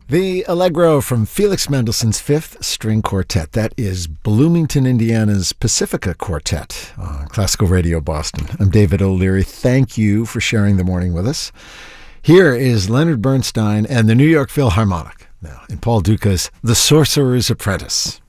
The Allegro from Felix Mendelssohn's Fifth String Quartet. That is Bloomington, Indiana's Pacifica Quartet on Classical Radio Boston. I'm David O'Leary. Thank you for sharing the morning with us. Here is Leonard Bernstein and the New York Philharmonic now in Paul Dukas' The Sorcerer's Apprentice.